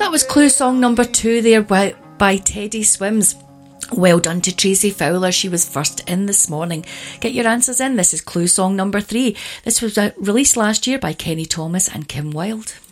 That was clue song number 2 there by Teddy Swims. Well done to Tracy Fowler. She was first in this morning. Get your answers in. This is clue song number 3. This was released last year by Kenny Thomas and Kim Wilde.